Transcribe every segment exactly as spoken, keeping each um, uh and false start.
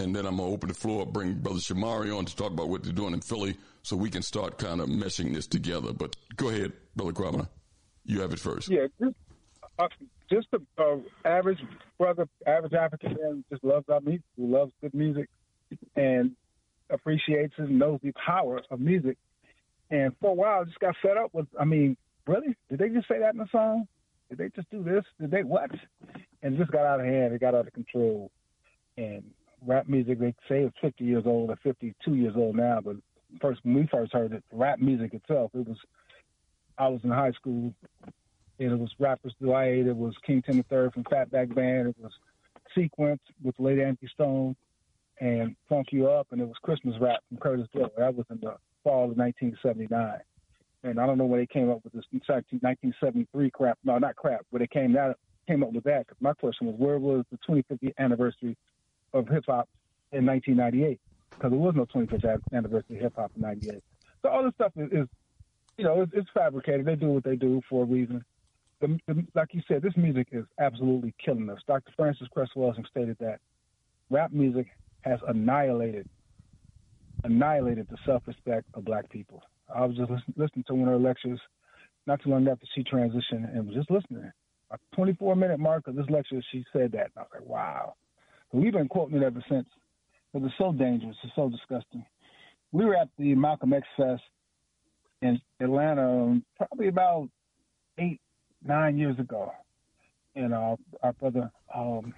and then I'm going to open the floor, bring Brother Shamari on to talk about what they're doing in Philly so we can start kind of meshing this together. But go ahead, Brother Crowder. You have it first. Yeah, just, uh, just a uh, average brother, average African man just loves our music, who loves good music and appreciates it and knows the power of music. And for a while, I just got fed up with, I mean, really? Did they just say that in the song? Did they just do this? Did they what? And it just got out of hand. It got out of control. And rap music, they say it's fifty years old or fifty-two years old now, but first when we first heard it, rap music itself, it was, I was in high school, and it was Rapper's Delight, it was King Tim the Third from Fatback Band, it was Sequence with Lady Anthony Stone, and Funk You Up, and it was Christmas rap from Curtis Blow. That was in the fall of nineteen seventy-nine. And I don't know when they came up with this, in fact, nineteen seventy-three crap. No, not crap, but they came out, came up with that. Because my question was, where was the twenty-fifth anniversary of hip-hop in nineteen ninety-eight? Because there was no twenty-fifth anniversary of hip-hop in ninety-eight. So all this stuff is, is you know, it's, it's fabricated. They do what they do for a reason. The, the, like you said, this music is absolutely killing us. Doctor Francis Cress Welsing stated that rap music has annihilated, annihilated the self-respect of black people. I was just listen, listening to one of her lectures not too long after she transitioned and was just listening. A twenty-four minute mark of this lecture, she said that. And I was like, wow. And we've been quoting it ever since. It was so dangerous. It's so disgusting. We were at the Malcolm X Fest in Atlanta probably about eight, nine years ago. And uh, our brother, um,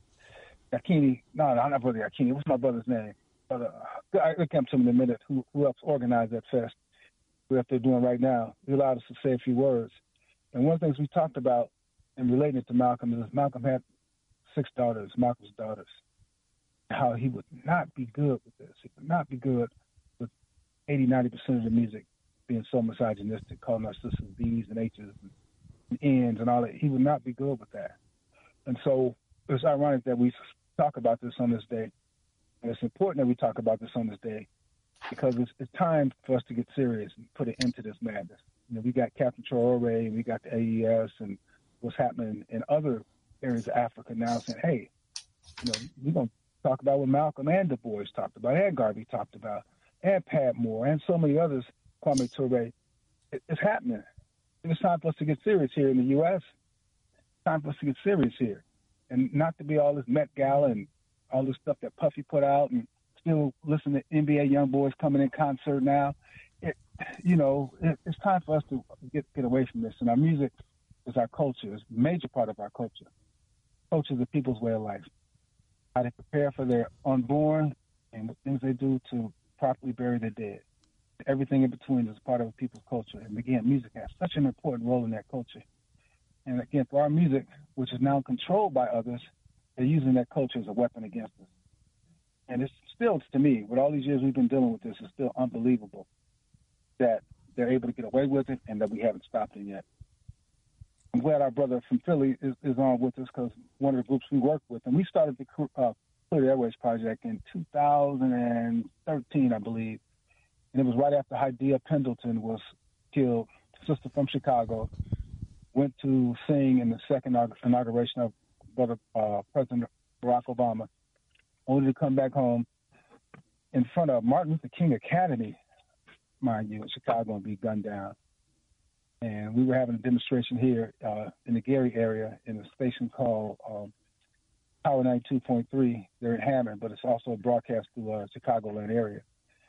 Yakini, no, no, not brother Yakini. What's my brother's name? Brother, I'll come to him in a minute. Who, who else organized that fest? What they're doing right now. He allowed us to say a few words. And one of the things we talked about in relating to Malcolm is Malcolm had six daughters, Malcolm's daughters, how he would not be good with this. He would not be good with eighty, ninety percent of the music being so misogynistic, calling our sisters B's and H's and N's and all that. He would not be good with that. And so it's ironic that we talk about this on this day. And it's important that we talk about this on this day because it's, it's time for us to get serious and put an end to this madness. You know, we got Captain Traore and we got the A E S and what's happening in other areas of Africa now saying, hey, you know, we're going to talk about what Malcolm and Du Bois talked about, and Garvey talked about, and Pat Moore, and so many others, Kwame Ture. It, it's happening. It's time for us to get serious here in the U S It's time for us to get serious here and not to be all this Met Gala and all this stuff that Puffy put out and still listen to N B A young boys coming in concert now. It, you know, it, it's time for us to get get away from this. And our music is our culture. It's a major part of our culture. Culture is the people's way of life. How they prepare for their unborn and what things they do to properly bury their dead. Everything in between is part of a people's culture. And again, music has such an important role in that culture. And again, for our music, which is now controlled by others, they're using that culture as a weapon against us. And it's still, to me, with all these years we've been dealing with this, it's still unbelievable that they're able to get away with it and that we haven't stopped it yet. I'm glad our brother from Philly is, is on with us because one of the groups we work with, and we started the uh, Clear the Airways Project in two thousand thirteen, I believe. And it was right after Hydea Pendleton was killed, sister from Chicago, went to sing in the second inauguration of brother, uh, President Barack Obama, only to come back home in front of Martin Luther King Academy, mind you, in Chicago, and be gunned down. And we were having a demonstration here uh, in the Gary area in a station called um, Power ninety-two point three. They're in Hammond, but it's also broadcast through uh, Chicagoland area.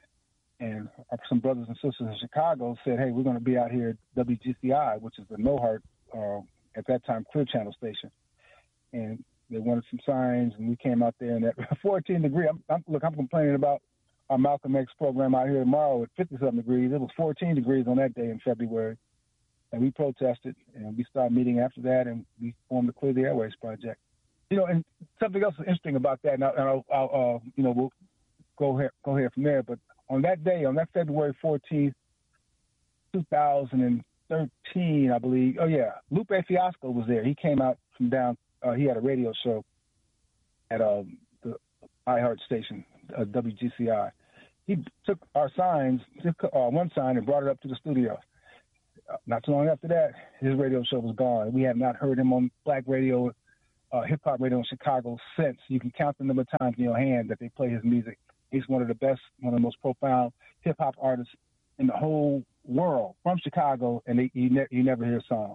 And some brothers and sisters in Chicago said, hey, we're going to be out here at W G C I, which is the No Heart, uh, at that time, Clear Channel station. And they wanted some signs, and we came out there, and at fourteen degrees, I'm, I'm, look, I'm complaining about our Malcolm X program out here tomorrow at fifty-something degrees. It was fourteen degrees on that day in February. And we protested, and we started meeting after that, and we formed the Clear the Airways Project. You know, and something else interesting about that, and I'll, and I'll, I'll uh, you know, we'll go here, go here from there. But on that day, on that February fourteenth, two thousand thirteen, I believe. Oh yeah, Lupe Fiasco was there. He came out from down. Uh, he had a radio show at uh, the iHeart station, uh, W G C I. He took our signs, took uh, one sign, and brought it up to the studio. Uh, not too long after that, his radio show was gone. We have not heard him on black radio uh, hip-hop radio in Chicago since. You can count the number of times in your hand that they play his music. He's one of the best, one of the most profound hip-hop artists in the whole world from Chicago, and they, you, ne- you never hear a song.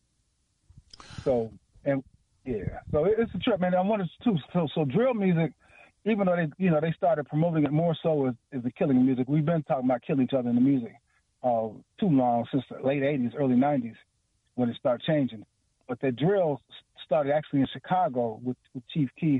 So, and yeah, so it, it's a trip, man. I wanted to, so, so drill music, even though they, you know, they started promoting it more so as, as the killing music. We've been talking about killing each other in the music uh, too long, since the late eighties, early nineties, when it started changing. But the drill started actually in Chicago with, with Chief Keef.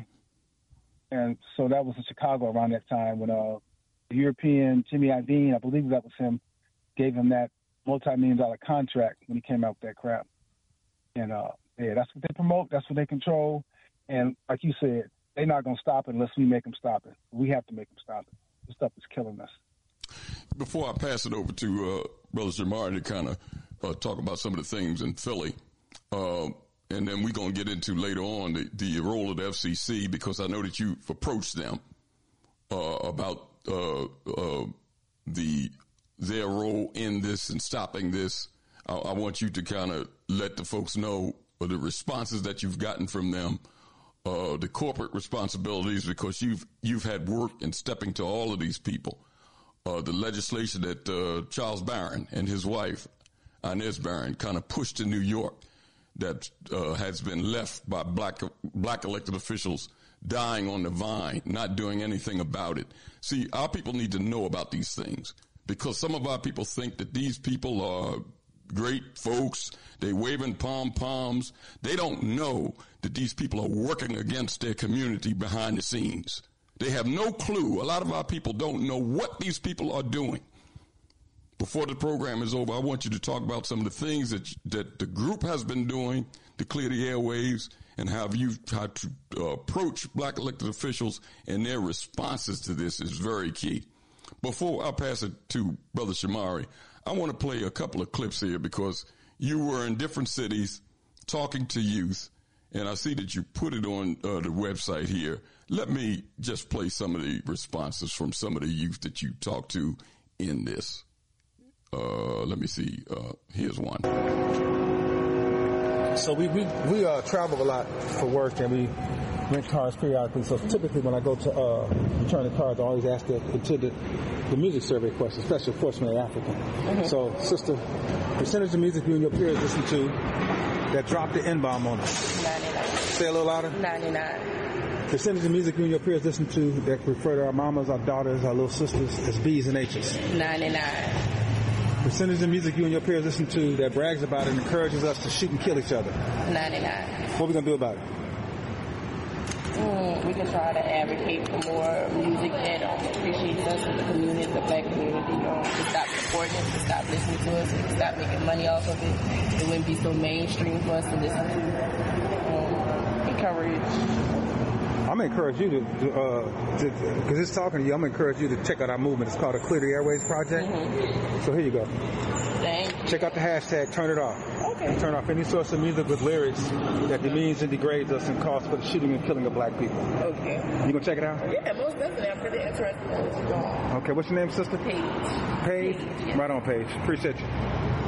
And so that was in Chicago around that time when uh, the European Jimmy Iovine, I believe that was him, gave him that multi-million dollar contract when he came out with that crap. And uh, yeah, that's what they promote. That's what they control. And like you said, they're not going to stop it unless we make them stop it. We have to make them stop it. This stuff is killing us. Before I pass it over to uh, Brother Jamari to kind of uh, talk about some of the things in Philly, uh, and then we're going to get into later on the, the role of the F C C, because I know that you've approached them uh, about uh, uh, the their role in this and stopping this. I, I want you to kind of let the folks know the responses that you've gotten from them, uh, the corporate responsibilities, because you've you've had work in stepping to all of these people. Uh, the legislation that uh, Charles Barron and his wife, Inez Barron, kind of pushed to New York that uh, has been left by black black elected officials dying on the vine, not doing anything about it. See, our people need to know about these things, because some of our people think that these people are great folks. They waving pom-poms. They don't know that these people are working against their community behind the scenes. They have no clue. A lot of our people don't know what these people are doing. Before the program is over, I want you to talk about some of the things that that the group has been doing to clear the airwaves, and how you've tried to uh, approach black elected officials, and their responses to this is very key. Before I pass it to Brother Shamari, I want to play a couple of clips here, because you were in different cities talking to youth, and I see that you put it on uh, the website here. Let me just play some of the responses from some of the youth that you talked to in this. Uh, let me see. Uh, here's one. So we we, we uh, travel a lot for work, and we rent cars periodically. So typically when I go to uh, return the cars, I always ask the, to the, the music survey question, especially, of course, when they're African. Mm-hmm. So, sister, percentage of music you and your peers listen to that dropped the N-bomb on us? ninety-nine. Say a little louder. ninety-nine. Percentage of music you and your peers listen to that refer to our mamas, our daughters, our little sisters as B's and H's? ninety-nine. Percentage of music you and your peers listen to that brags about and encourages us to shoot and kill each other? ninety-nine. What are we going to do about it? Mm, we can try to advocate for more music that um, appreciates us in the community, the black community, um, to stop supporting it, to stop listening to us, and to stop making money off of it. It wouldn't be so mainstream for us to listen to. Um, encourage. I'm going to encourage you to, because uh, it's talking to you, I'm going to encourage you to check out our movement. It's called the Clear the Airways Project. Mm-hmm. So here you go. Thank you. Check out the hashtag, turn it off. Okay. Turn off any source of music with lyrics that demeans and degrades us and calls for the shooting and killing of black people. Okay. You going to check it out? Yeah, most definitely. I'm pretty interested in what you're doing. Okay, what's your name, sister? Paige. Paige? Paige, yeah. Right on, Paige. Appreciate you.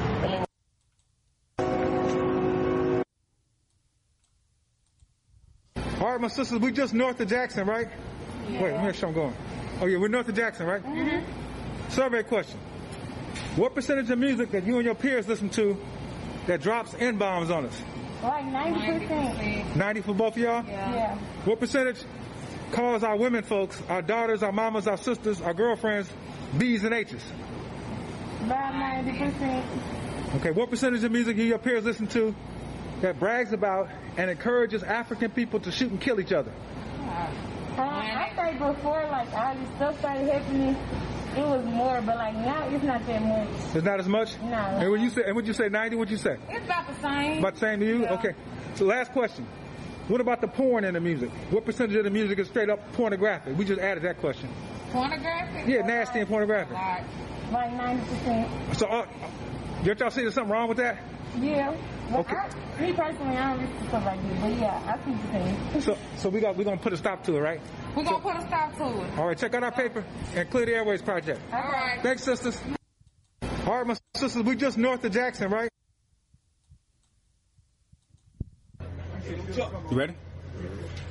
All right, my sisters, we just north of Jackson, right? Yeah. Wait, let me make sure I'm going. Oh, yeah, we're north of Jackson, right? Mm-hmm. Survey question. What percentage of music that you and your peers listen to that drops N-bombs on us? Like ninety percent. ninety for both of y'all? Yeah. yeah. What percentage calls our women folks, our daughters, our mamas, our sisters, our girlfriends, B's and H's? About ninety percent. Okay, what percentage of music you and your peers listen to that brags about and encourages African people to shoot and kill each other? Uh, I think before, like, all this stuff started happening, it was more, but, like, now it's not that much. It's not as much? No. And when you say, and would you say ninety, what'd you say? It's about the same. About the same to you? Yeah. Okay. So last question. What about the porn in the music? What percentage of the music is straight up pornographic? We just added that question. Pornographic? Yeah, nasty and pornographic. Like, like ninety percent. So, uh, don't y'all see there's something wrong with that? Yeah. Well, Okay. I, me personally, I don't listen to stuff like this, but yeah, I see what you're saying. So, so we got we're gonna put a stop to it, right? We're going to put a stop to it. All right, check out our paper and Clear the Airways Project. All right. Thanks, sisters. All right, my sisters, we just north of Jackson, right? You ready?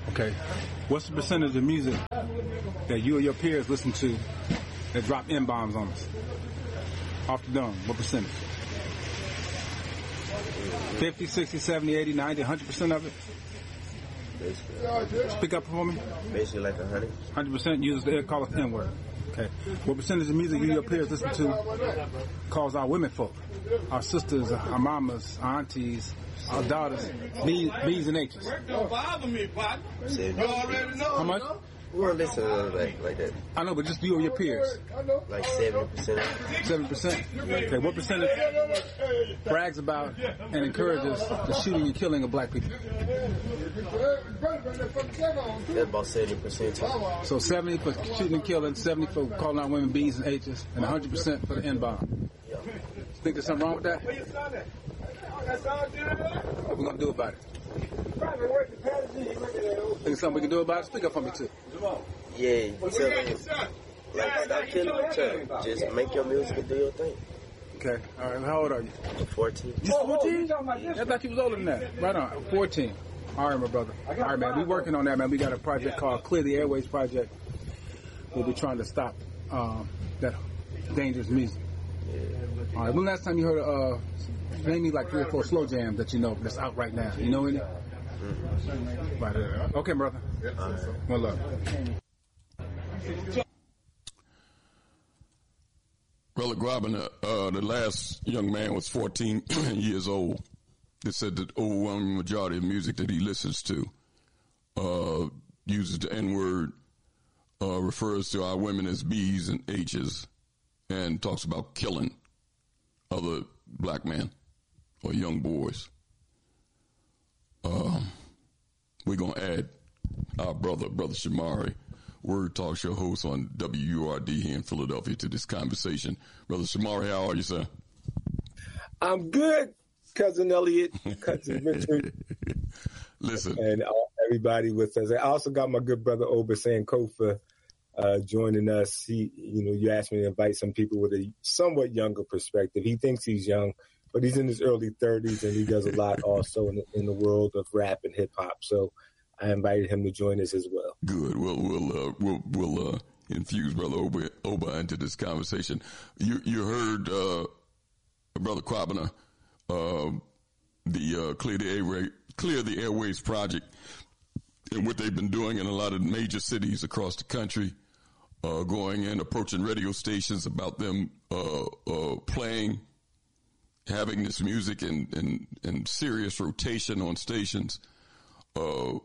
Okay. What's the percentage of music that you or your peers listen to that drop N-bombs on us? Off the dome, what percentage? fifty, sixty, seventy, eighty, ninety, one hundred percent of it? Basically. Speak up for me. Basically like one hundred. one hundred percent uses the call us N-word. Okay. What percentage of music you and your peers listen to calls our women folk, our sisters, our mamas, our aunties, our daughters, B's, B's and H's? Don't bother me, partner. You already know. How much? We won't listen to it like, like that. I know, but just you or your peers. Like seventy percent. seven percent? Okay, what percentage brags about and encourages the shooting and killing of black people? That's about seventy percent. So seventy for shooting and killing, seventy for calling out women B's and H's, and one hundred percent for the N-bomb. Yeah. Think there's something wrong with that? What are we going to do about it? Think there's something we can do about it? Speak up for me, too. Yeah, tell them, like, stop killing each other. Just make your music and do your thing. Okay, all right. How old are you? fourteen. You fourteen? I thought you was older than that. Right on, fourteen. All right, my brother. All right, man. We working on that, man. We got a project called Clear the Airways Project. We'll be trying to stop um, that dangerous music. All right. When last time you heard uh, name me like three or four slow jams that you know that's out right now? You know any? Mm-hmm. Right there. Okay, brother. All right. Well, love. Brother Grobin, uh, the last young man was fourteen years old. They said the overwhelming majority of music that he listens to uh, uses the N-word, uh, refers to our women as B's and H's, and talks about killing other black men or young boys. Um, we're going to add our brother, Brother Shamari, Word Talk Show host on W U R D here in Philadelphia, to this conversation. Brother Shamari, how are you, sir? I'm good, Cousin Elliot, Cousin Richard. Listen. And all, everybody with us. I also got my good brother Oba Sankofa uh, joining us. He, you know, you asked me to invite some people with a somewhat younger perspective. He thinks he's young, but he's in his early thirties, and he does a lot also in the, in the world of rap and hip hop. So I invited him to join us as well. Good. We'll we'll uh, we'll, we'll uh, infuse Brother Oba, Oba into this conversation. You you heard uh, Brother Kwabena, uh, the uh, Clear the Airway, Clear the Airways project, and what they've been doing in a lot of major cities across the country, uh, going in, approaching radio stations about them uh, uh, playing, having this music in, in, in serious rotation on stations. Uh,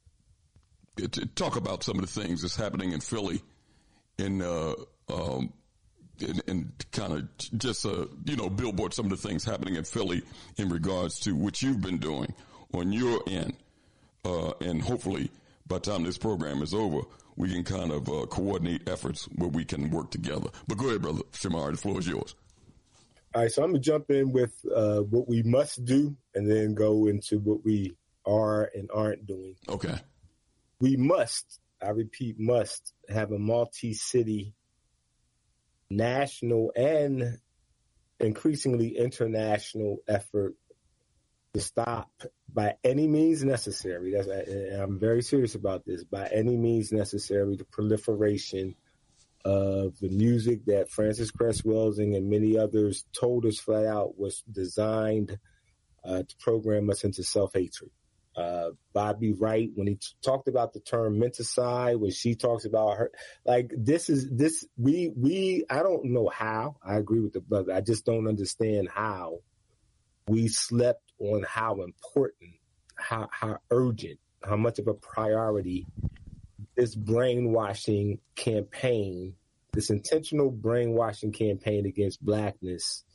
to talk about some of the things that's happening in Philly, and uh, um, and, and kind of just uh, you know billboard some of the things happening in Philly in regards to what you've been doing on your end, uh, and hopefully by the time this program is over, we can kind of uh, coordinate efforts where we can work together. But go ahead, Brother Shamari, the floor is yours. All right, so I'm gonna jump in with uh, what we must do, and then go into what we are and aren't doing. Okay. We must, I repeat, must have a multi-city, national, and increasingly international effort to stop, by any means necessary, that's, and I'm very serious about this, by any means necessary, the proliferation of the music that Francis Cress Welsing and many others told us flat out was designed uh, to program us into self-hatred. Uh, Bobby Wright, when he t- talked about the term menticide, when she talks about her, like this is this, we, we, I don't know how, I agree with the brother. I just don't understand how we slept on how important, how, how urgent, how much of a priority this brainwashing campaign, this intentional brainwashing campaign against blackness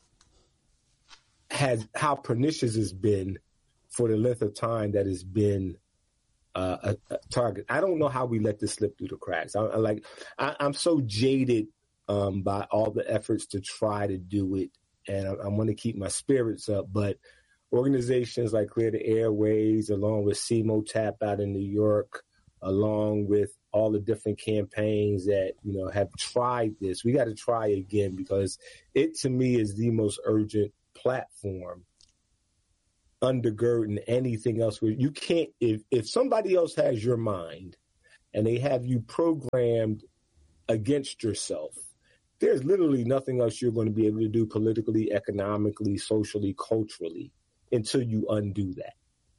has, how pernicious it's been for the length of time that has been uh, a, a target. I don't know how we let this slip through the cracks. I, I like, I, I'm so jaded um, by all the efforts to try to do it, and I, I want to keep my spirits up. But organizations like Clear the Airways, along with C M O Tap out in New York, along with all the different campaigns that, you know, have tried this, we got to try again, because it, to me, is the most urgent platform undergirding anything else. You can't, if, if somebody else has your mind and they have you programmed against yourself, there's literally nothing else you're going to be able to do politically, economically, socially, culturally until you undo that.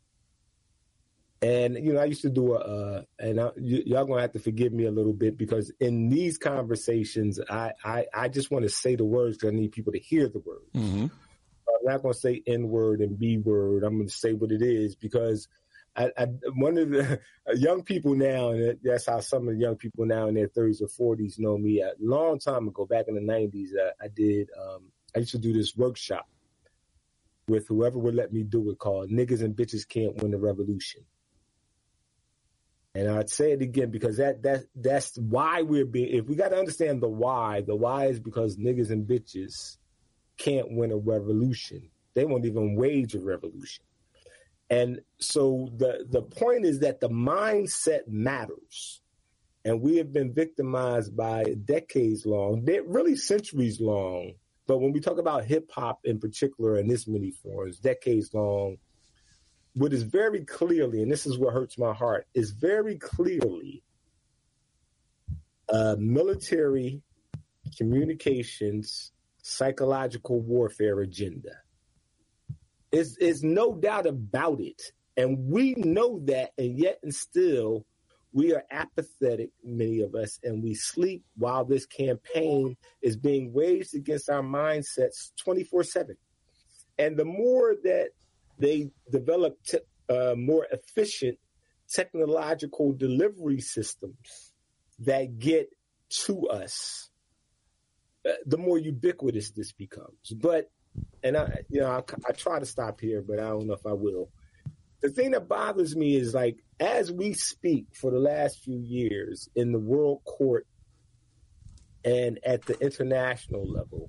And, you know, I used to do a, uh, and I, y- y'all going to have to forgive me a little bit because in these conversations, I, I, I just want to say the words because I need people to hear the words. Mm-hmm. I'm not going to say N word and B word. I'm going to say what it is because I, I, one of the young people now, and that's how some of the young people now in their thirties or forties know me. A long time ago, back in the nineties, uh, I did, um, I used to do this workshop with whoever would let me do it called Niggas and Bitches Can't Win the Revolution. And I'd say it again because that that that's why we're being, if we got to understand the why, the why is because niggas and bitches can't win a revolution. They won't even wage a revolution. And so the, the point is that the mindset matters. And we have been victimized by decades long, really centuries long. But when we talk about hip hop in particular in this many forms, decades long, what is very clearly, and this is what hurts my heart, is very clearly a military communications, psychological warfare agenda. It's, it's no doubt about it. And we know that, and yet and still, we are apathetic, many of us, and we sleep while this campaign is being waged against our mindsets twenty-four seven. And the more that they develop te- uh, more efficient technological delivery systems that get to us, uh, the more ubiquitous this becomes. But, and I, you know, I, I try to stop here, but I don't know if I will. The thing that bothers me is, like, as we speak for the last few years in the world court and at the international level,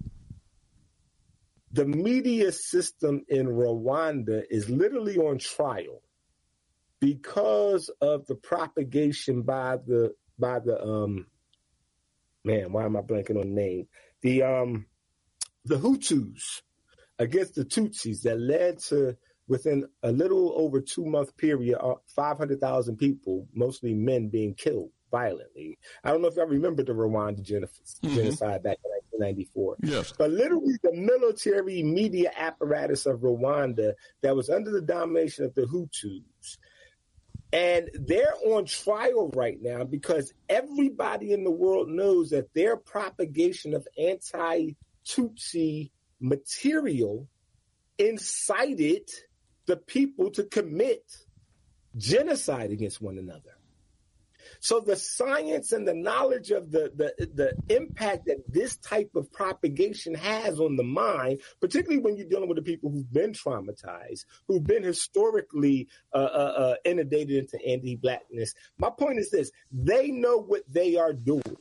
the media system in Rwanda is literally on trial because of the propagation by the by the um man, why am I blanking on the name? The um the Hutus against the Tutsis that led to, within a little over two month period, five hundred thousand people, mostly men, being killed violently. I don't know if y'all remember the Rwanda genocide mm-hmm. back in nineteen ninety-four. Yes. But literally the military media apparatus of Rwanda that was under the domination of the Hutus. And they're on trial right now because everybody in the world knows that their propagation of anti-Tutsi material incited the people to commit genocide against one another. So the science and the knowledge of the, the, the impact that this type of propagation has on the mind, particularly when you're dealing with the people who've been traumatized, who've been historically uh, uh, uh, inundated into anti-blackness. My point is this: they know what they are doing.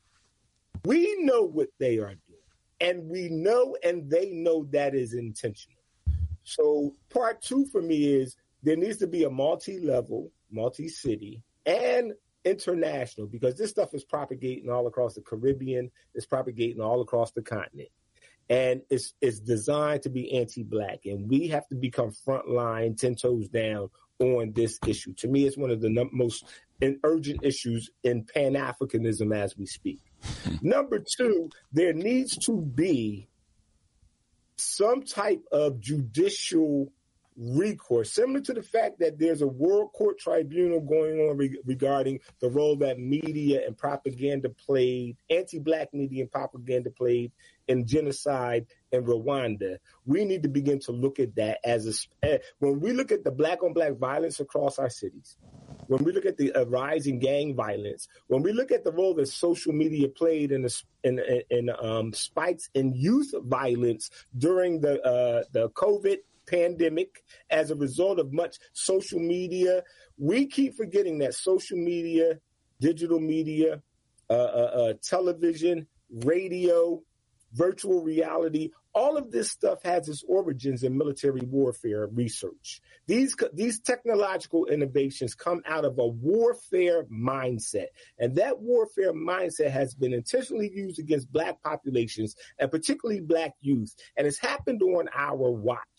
We know what they are doing. And we know and they know that is intentional. So part two for me is there needs to be a multi-level, multi-city, and international, because this stuff is propagating all across the Caribbean. It's propagating all across the continent. And it's it's designed to be anti-black. And we have to become frontline, ten toes down on this issue. To me, it's one of the num- most urgent issues in Pan-Africanism as we speak. Number two, there needs to be some type of judicial recourse, similar to the fact that there's a World Court Tribunal going on re- regarding the role that media and propaganda played, anti-black media and propaganda played in genocide in Rwanda. We need to begin to look at that as a, when we look at the black-on-black violence across our cities, when we look at the uh, rising gang violence, when we look at the role that social media played in the in, in, in um, spikes in youth violence during the uh, the COVID pandemic as a result of much social media, we keep forgetting that social media, digital media, uh, uh, uh, television, radio, virtual reality, all of this stuff has its origins in military warfare research. These, these technological innovations come out of a warfare mindset. And that warfare mindset has been intentionally used against black populations and particularly black youth. And it's happened on our watch.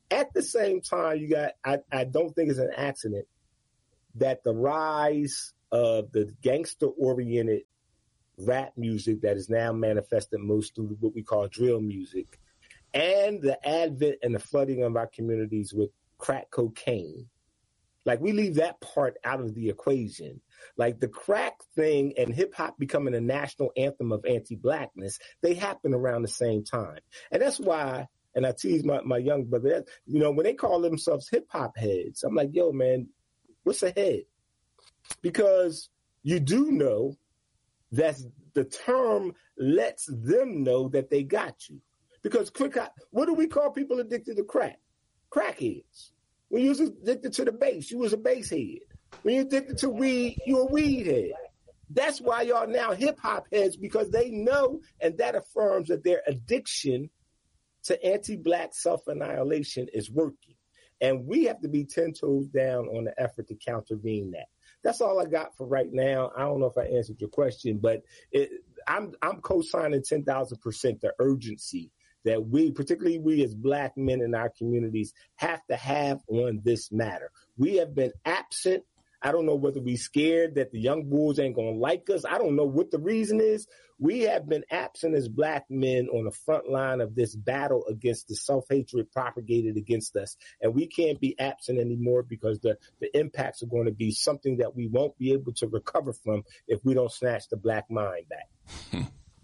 At the same time, you got, I, I don't think it's an accident that the rise of the gangster-oriented rap music that is now manifested most through what we call drill music, and the advent and the flooding of our communities with crack cocaine. Like, we leave that part out of the equation. Like, the crack thing and hip-hop becoming a national anthem of anti-blackness, they happen around the same time. And that's why, and I tease my, my young brother, you know, when they call themselves hip-hop heads, I'm like, yo, man, what's a head? Because you do know that the term lets them know that they got you. Because what do we call people addicted to crack? Crackheads. When you was addicted to the bass, you was a bass head. When you're addicted to weed, you're a weed head. That's why y'all now hip-hop heads, because they know, and that affirms that their addiction to anti-black self-annihilation is working. And we have to be ten toes down on the effort to countervene that. That's all I got for right now. I don't know if I answered your question, but it, I'm I'm co-signing ten thousand percent the urgency that we, particularly we as black men in our communities, have to have on this matter. We have been absent. I don't know whether we scared that the young bulls ain't going to like us. I don't know what the reason is. We have been absent as black men on the front line of this battle against the self-hatred propagated against us. And we can't be absent anymore because the, the impacts are going to be something that we won't be able to recover from if we don't snatch the black mind back.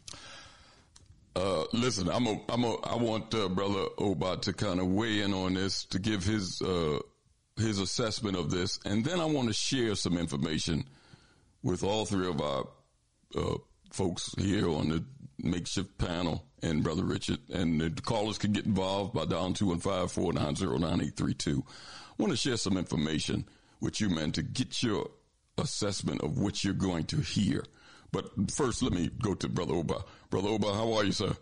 Uh, listen, I'm a, I'm a, I want uh, Brother Obot to kind of weigh in on this, to give his uh, his assessment of this, and then I want to share some information with all three of our uh, folks here on the makeshift panel and Brother Richard. And the callers can get involved by dialing two one five, four nine zero, nine eight three two. I want to share some information with you, man, to get your assessment of what you're going to hear. But first, let me go to Brother Oba. Brother Oba, how are you, sir?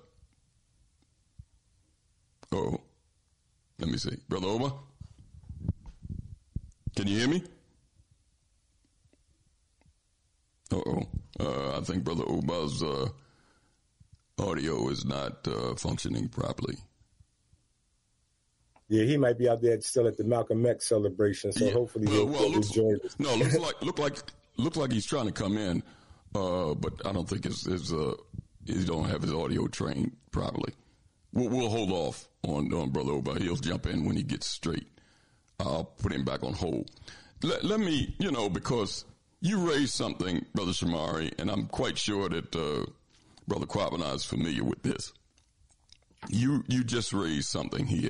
Oh, let me see. Brother Oba? Can you hear me? Uh-oh. Uh, I think Brother Oba's uh, audio is not uh, functioning properly. Yeah, he might be out there still at the Malcolm X celebration, so yeah. hopefully he'll, well, well, he'll looks, join us. No, looks like look like look like he's trying to come in, uh, but I don't think his, his uh, he don't have his audio trained properly. We'll, we'll hold off on, on Brother Oba. He'll jump in when he gets straight. I'll put him back on hold. Let, let me, you know, because you raised something, Brother Shamari, and I'm quite sure that uh, Brother Kwabena is familiar with this. You you just raised something here,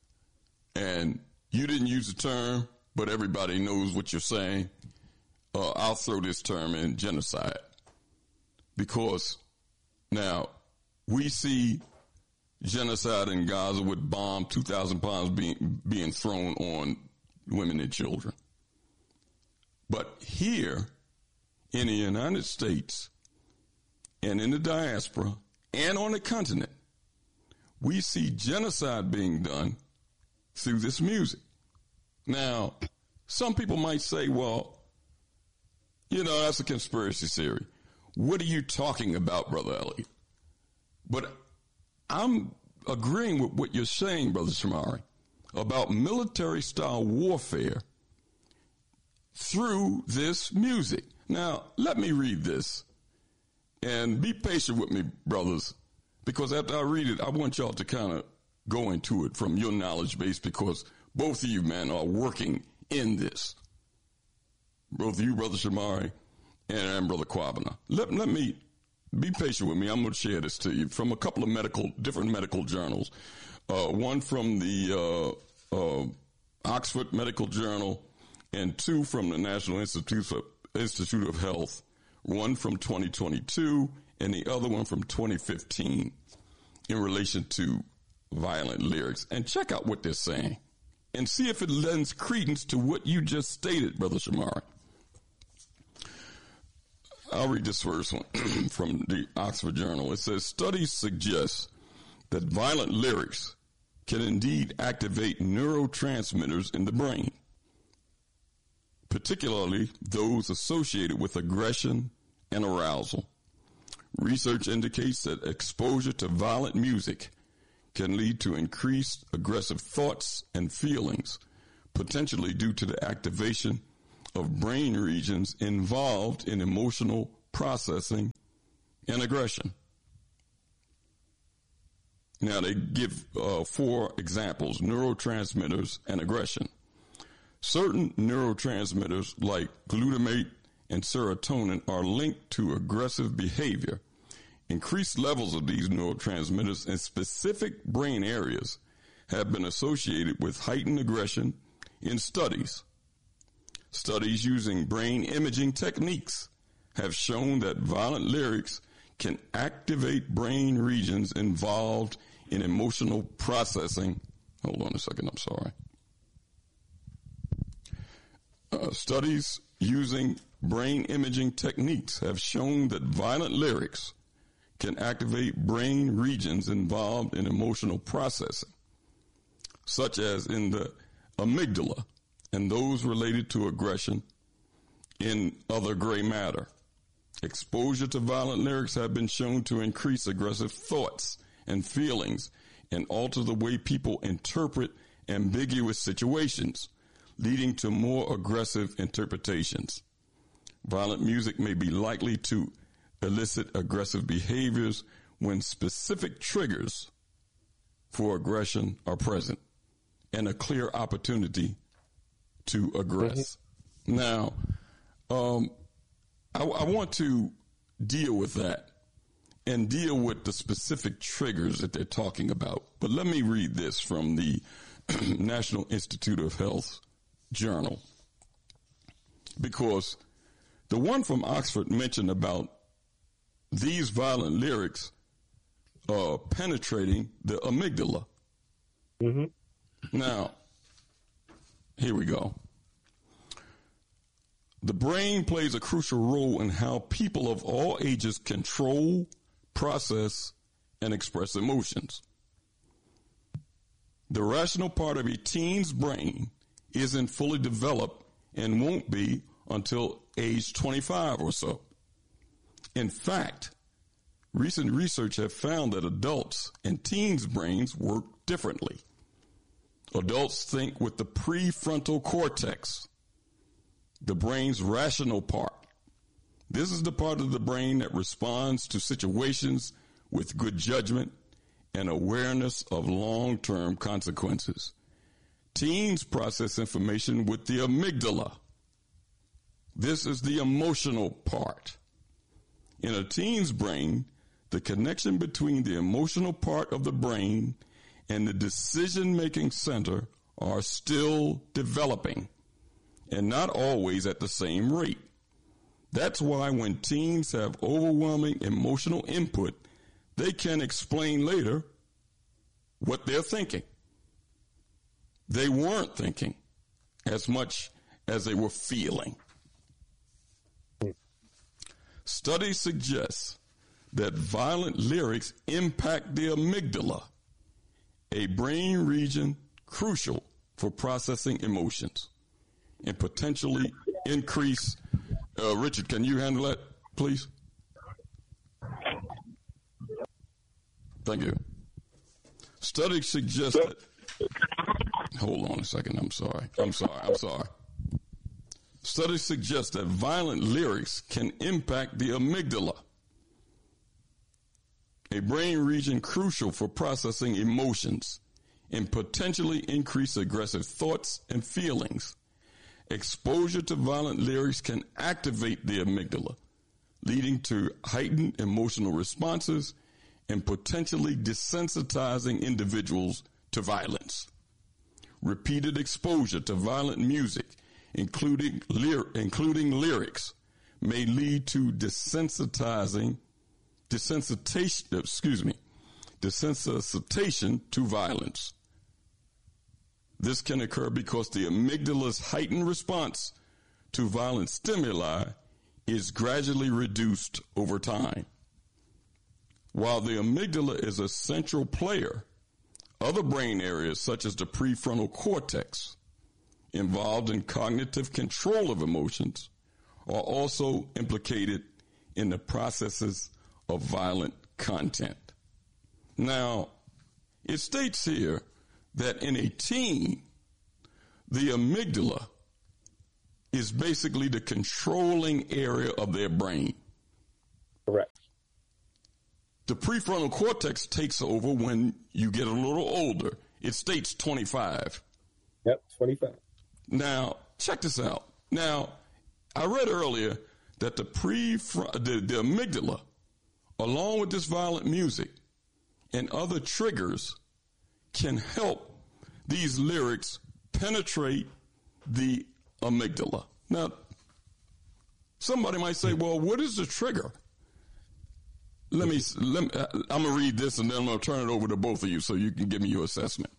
and you didn't use the term, but everybody knows what you're saying. Uh, I'll throw this term in, genocide, because now we see genocide in Gaza with bomb, two thousand pounds being being thrown on women and children. But here in the United States and in the diaspora and on the continent, we see genocide being done through this music. Now, some people might say, well, you know, that's a conspiracy theory. What are you talking about, Brother Elliott? But I'm agreeing with what you're saying, Brother Shamari, about military-style warfare through this music. Now, let me read this, and be patient with me, brothers, because after I read it, I want y'all to kind of go into it from your knowledge base, because both of you, man, are working in this. Both of you, Brother Shamari, and, and Brother Kwabena. Let, let me... Be patient with me. I'm going to share this to you from a couple of medical, different medical journals. Uh, one from the uh, uh, Oxford Medical Journal, and two from the National Institute of, Institute of Health. One from twenty twenty-two, and the other one from twenty fifteen, in relation to violent lyrics. And check out what they're saying, and see if it lends credence to what you just stated, Brother Shamari. I'll read this first one from the Oxford Journal. It says, studies suggest that violent lyrics can indeed activate neurotransmitters in the brain, particularly those associated with aggression and arousal. Research indicates that exposure to violent music can lead to increased aggressive thoughts and feelings, potentially due to the activation of brain regions involved in emotional processing and aggression. Now, they give uh, four examples: neurotransmitters and aggression. Certain neurotransmitters like glutamate and serotonin are linked to aggressive behavior. Increased levels of these neurotransmitters in specific brain areas have been associated with heightened aggression in studies. Studies using brain imaging techniques have shown that violent lyrics can activate brain regions involved in emotional processing. Hold on a second, I'm sorry. Uh, studies using brain imaging techniques have shown that violent lyrics can activate brain regions involved in emotional processing, such as in the amygdala and those related to aggression in other gray matter. Exposure to violent lyrics have been shown to increase aggressive thoughts and feelings and alter the way people interpret ambiguous situations, leading to more aggressive interpretations. Violent music may be likely to elicit aggressive behaviors when specific triggers for aggression are present and a clear opportunity to aggress. Mm-hmm. Now, um, I, I want to deal with that and deal with the specific triggers that they're talking about. But let me read this from the National Institute of Health journal, because the one from Oxford mentioned about these violent lyrics uh, penetrating the amygdala. Mm-hmm. Now, here we go. The brain plays a crucial role in how people of all ages control, process, and express emotions. The rational part of a teen's brain isn't fully developed and won't be until age twenty-five or so. In fact, recent research has found that adults and teens' brains work differently. Adults think with the prefrontal cortex, the brain's rational part. This is the part of the brain that responds to situations with good judgment and awareness of long-term consequences. Teens process information with the amygdala. This is the emotional part. In a teen's brain, the connection between the emotional part of the brain and the decision-making center are still developing, and not always at the same rate. That's why when teens have overwhelming emotional input, they can explain later what they're thinking. They weren't thinking as much as they were feeling. Studies suggest that violent lyrics impact the amygdala, a brain region crucial for processing emotions, and potentially increase. Uh, Richard, can you handle that, please? Thank you. Studies suggest that. Hold on a second. I'm sorry. I'm sorry. I'm sorry. Studies suggest that violent lyrics can impact the amygdala, a brain region crucial for processing emotions, and potentially increase aggressive thoughts and feelings. Exposure to violent lyrics can activate the amygdala, leading to heightened emotional responses and potentially desensitizing individuals to violence. Repeated exposure to violent music, including lyr- including lyrics, may lead to desensitizing, desensitization, excuse me, desensitization to violence. This can occur because the amygdala's heightened response to violent stimuli is gradually reduced over time. While the amygdala is a central player, other brain areas such as the prefrontal cortex, involved in cognitive control of emotions, are also implicated in the processes of violent content. Now, It states here that in a teen, the amygdala is basically the controlling area of their brain. Correct. The prefrontal cortex takes over when you get a little older. It states twenty-five. Yep, twenty-five. Now, check this out. Now, I read earlier that the prefront, the, the amygdala, along with this violent music and other triggers, can help these lyrics penetrate the amygdala. Now, somebody might say, well, what is the trigger? Let me, let me I'm going to read this and then I'm going to turn it over to both of you so you can give me your assessment.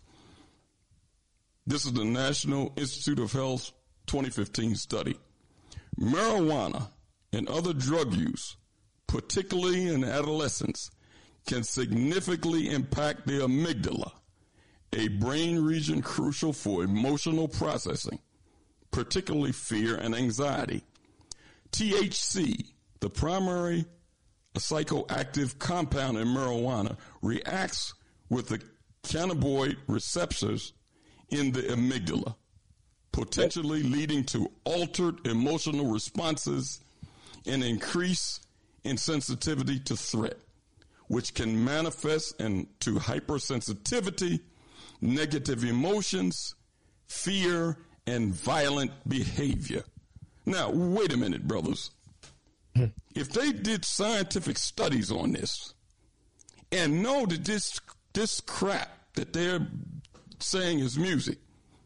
This is the National Institute of Health twenty fifteen study. Marijuana and other drug use, particularly in adolescence, can significantly impact the amygdala, a brain region crucial for emotional processing, particularly fear and anxiety. T H C, the primary psychoactive compound in marijuana, reacts with the cannabinoid receptors in the amygdala, potentially leading to altered emotional responses and increase in sensitivity to threat, which can manifest into hypersensitivity, negative emotions, fear, and violent behavior. Now, wait a minute, brothers. If they did scientific studies on this and know that this this crap that they're saying is music,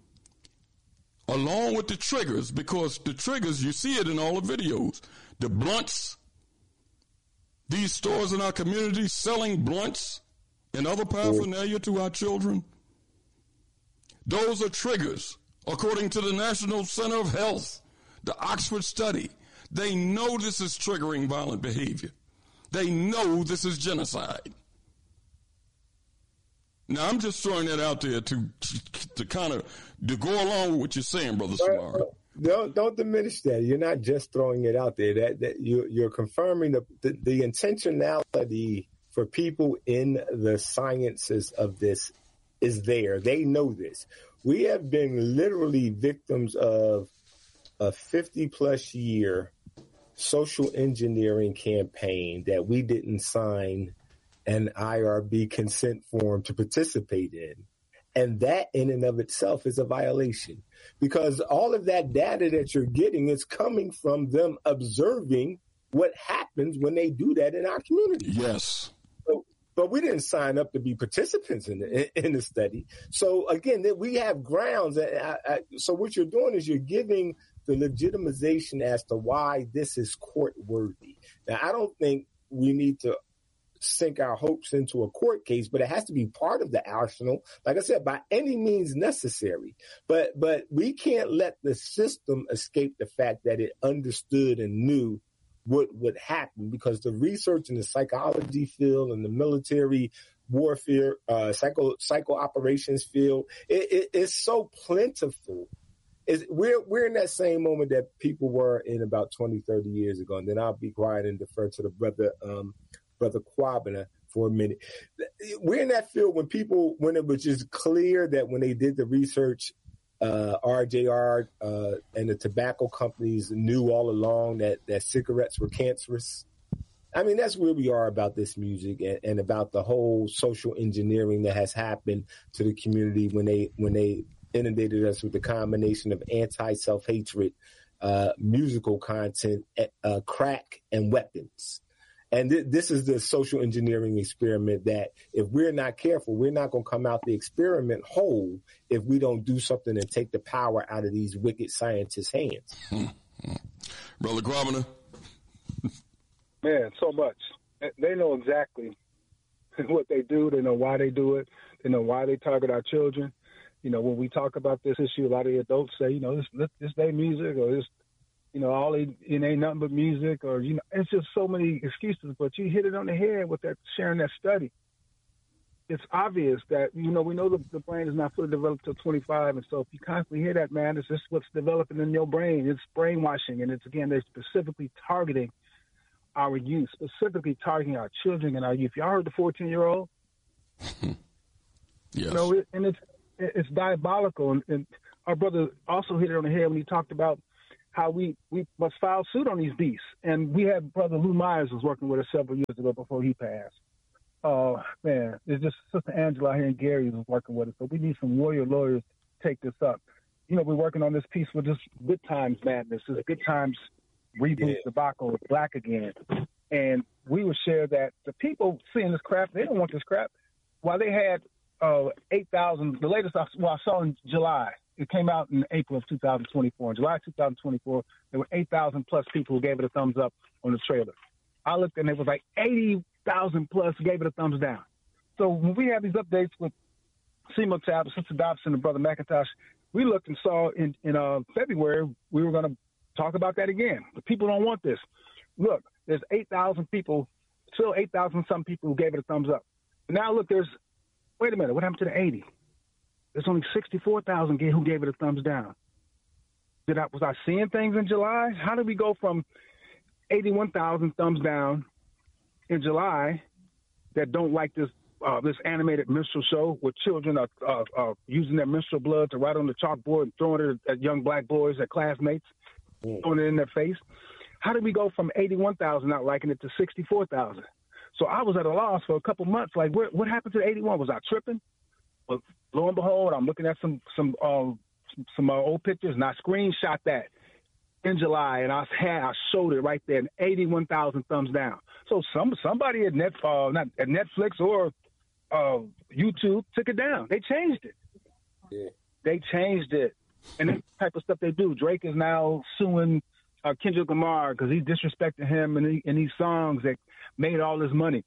along with the triggers, because the triggers, you see it in all the videos, the blunts, these stores in our community selling blunts and other paraphernalia to our children, those are triggers. According to the National Center of Health, the Oxford study, they know this is triggering violent behavior. They know this is genocide. Now, I'm just throwing that out there to to kind of to go along with what you're saying, Brother Samara. Don't don't diminish that. You're not just throwing it out there. That that you you're confirming the, the the intentionality for people in the sciences of this is there. They know this. We have been literally victims of a fifty plus year social engineering campaign that we didn't sign an I R B consent form to participate in. And that in and of itself is a violation, because all of that data that you're getting is coming from them observing what happens when they do that in our community. Yes. So, but we didn't sign up to be participants in the, in the study. So again, we have grounds. I, I, so what you're doing is you're giving the legitimization as to why this is court worthy. Now, I don't think we need to sink our hopes into a court case, but it has to be part of the arsenal, like I said, by any means necessary. But but we can't let the system escape the fact that it understood and knew what would happen, because the research in the psychology field and the military warfare, uh, psycho psycho operations field, it, it, it's so plentiful. It's, we're we're in that same moment that people were in about twenty, thirty years ago. And then I'll be quiet and defer to the brother um, Brother Kwabena for a minute. We're in that field when people, when it was just clear that when they did the research, uh, R J R uh, and the tobacco companies knew all along that, that cigarettes were cancerous. I mean, that's where we are about this music and, and about the whole social engineering that has happened to the community when they when they inundated us with the combination of anti-self-hatred, uh, musical content, uh, crack, and weapons. And th- this is the social engineering experiment that if we're not careful, we're not going to come out the experiment whole if we don't do something and take the power out of these wicked scientists' hands. Mm-hmm. Brother Kwabena? Man, so much. They know exactly what they do. They know why they do it. They know why they target our children. You know, when we talk about this issue, a lot of the adults say, you know, this this their music, or this, you know, all it, it ain't nothing but music, or, you know, it's just so many excuses. But you hit it on the head with that sharing that study. It's obvious that, you know, we know the, the brain is not fully developed till twenty-five. And so if you constantly hear that, man, it's just what's developing in your brain. It's brainwashing. And it's, again, they're specifically targeting our youth, specifically targeting our children and our youth. Y'all heard the fourteen-year-old? Yes. You know, it, and it's it's diabolical. And, and our brother also hit it on the head when he talked about how we, we must file suit on these beasts. And we had Brother Lou Myers was working with us several years ago before he passed. Oh, man, it's just Sister Angela here in Gary was working with us. So we need some warrior lawyers to take this up. You know, we're working on this piece with this Good Times Madness. This Good Times Reboot Yeah. Debacle with Black Again. And we would share that the people seeing this crap, they don't want this crap. While they had uh, eight thousand, the latest I, well, I saw in July, it came out in April of two thousand twenty-four. In July two thousand twenty-four, there were eight thousand plus people who gave it a thumbs up on the trailer. I looked and it was like eighty thousand plus gave it a thumbs down. So when we have these updates with Seymour Tab, Sister Dobson, and Brother McIntosh, we looked and saw in, in uh, February we were going to talk about that again. The people don't want this. Look, there's eight thousand people, still eight thousand some people who gave it a thumbs up. Now look, there's, wait a minute, what happened to the eighty? There's only sixty-four thousand who gave it a thumbs down. Did I, was I seeing things in July? How did we go from eighty-one thousand thumbs down in July that don't like this uh, this animated minstrel show where children are uh, uh, using their menstrual blood to write on the chalkboard and throwing it at young black boys, at classmates, mm. throwing it in their face? How did we go from eighty-one thousand not liking it to sixty-four thousand? So I was at a loss for a couple months. Like, where, what happened to the eighty-one? Was I tripping? But lo and behold, I'm looking at some some um, some, some uh, old pictures, and I screenshot that in July, and I had I showed it right there, and eighty-one thousand thumbs down. So some somebody at Net uh, not at Netflix or uh, YouTube took it down. They changed it. Yeah. They changed it, and that type of stuff they do. Drake is now suing uh, Kendrick Lamar because he disrespected him in, the, in these songs that made all this money.